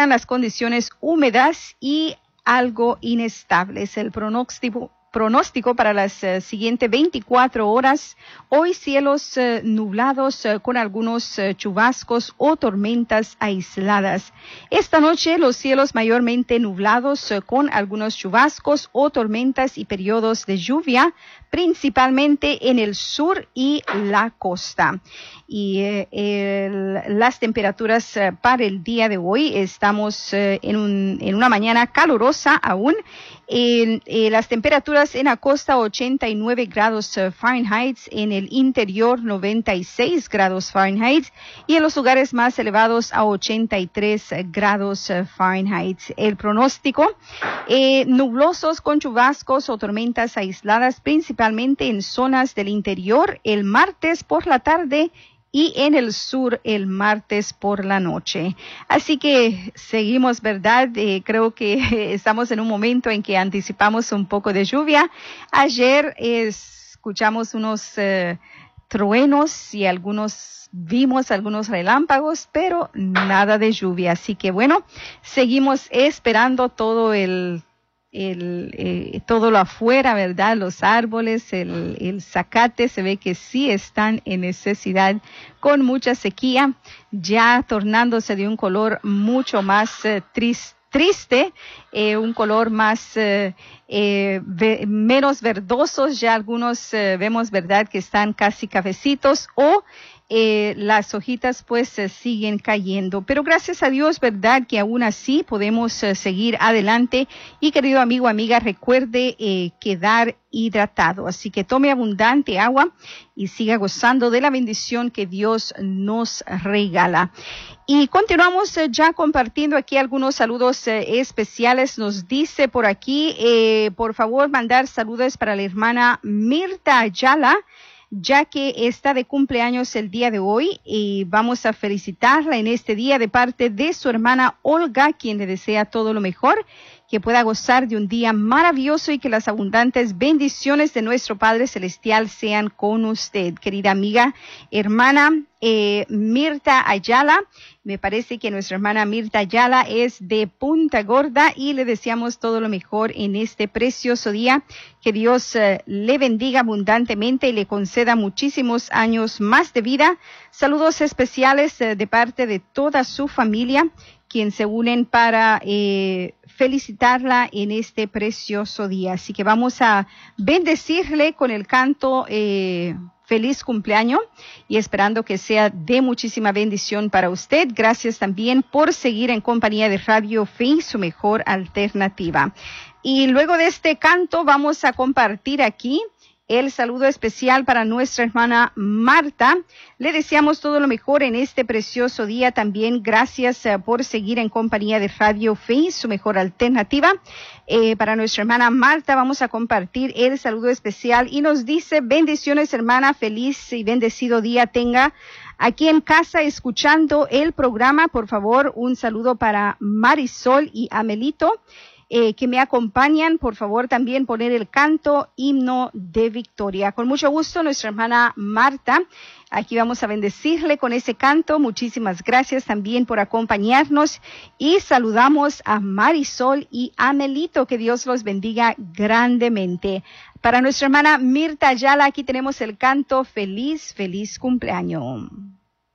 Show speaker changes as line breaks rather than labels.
quedan las condiciones húmedas y algo inestables. El pronóstico para las siguientes 24 horas. Hoy cielos nublados con algunos chubascos o tormentas aisladas. Esta noche los cielos mayormente nublados con algunos chubascos o tormentas y periodos de lluvia, principalmente en el sur y la costa. Y las temperaturas para el día de hoy, estamos en una mañana calurosa aún. Las temperaturas en la costa 89 grados Fahrenheit, en el interior 96 grados Fahrenheit y en los lugares más elevados a 83 grados Fahrenheit. El pronóstico, nublosos con chubascos o tormentas aisladas, principalmente en zonas del interior el martes por la tarde y en el sur el martes por la noche. Así que seguimos, ¿verdad? Creo que estamos en un momento en que anticipamos un poco de lluvia. Ayer escuchamos unos truenos y vimos algunos relámpagos, pero nada de lluvia. Así que bueno, seguimos esperando todo todo lo afuera, ¿verdad? Los árboles, el zacate, se ve que sí están en necesidad, con mucha sequía, ya tornándose de un color mucho más triste, un color más menos verdosos. Ya algunos vemos, ¿verdad?, que están casi cafecitos, o las hojitas pues siguen cayendo, pero gracias a Dios, verdad, que aún así podemos seguir adelante. Y querido amigo, amiga, recuerde quedar hidratado, así que tome abundante agua y siga gozando de la bendición que Dios nos regala. Y continuamos ya compartiendo aquí algunos saludos especiales. Nos dice por aquí, por favor, mandar saludos para la hermana Mirta Ayala, ya que está de cumpleaños el día de hoy, y vamos a felicitarla en este día de parte de su hermana Olga, quien le desea todo lo mejor, que pueda gozar de un día maravilloso y que las abundantes bendiciones de nuestro Padre Celestial sean con usted. Querida amiga, hermana Mirta Ayala, me parece que nuestra hermana Mirta Ayala es de Punta Gorda, y le deseamos todo lo mejor en este precioso día. Que Dios le bendiga abundantemente y le conceda muchísimos años más de vida. Saludos especiales de parte de toda su familia, quien se unen para felicitarla en este precioso día. Así que vamos a bendecirle con el canto feliz cumpleaños, y esperando que sea de muchísima bendición para usted. Gracias también por seguir en compañía de Radio Fe, su mejor alternativa. Y luego de este canto vamos a compartir aquí el saludo especial para nuestra hermana Marta. Le deseamos todo lo mejor en este precioso día también. Gracias por seguir en compañía de Radio Fe, su mejor alternativa. Para nuestra hermana Marta vamos a compartir el saludo especial, y nos dice: bendiciones, hermana, feliz y bendecido día tenga aquí en casa escuchando el programa. Por favor, un saludo para Marisol y Amelito, que me acompañan. Por favor, también poner el canto Himno de Victoria. Con mucho gusto, nuestra hermana Marta. Aquí vamos a bendecirle con ese canto. Muchísimas gracias también por acompañarnos, y saludamos a Marisol y Amelito. Que Dios los bendiga grandemente. Para nuestra hermana Mirta Ayala, aquí tenemos el canto Feliz, feliz cumpleaños.